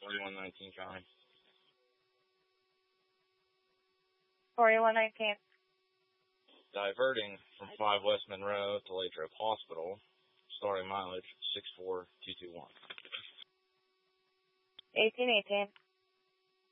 4119 County. 4119. Diverting from 5 West Monroe to Lathrop Hospital. Starting mileage 64221. 1818.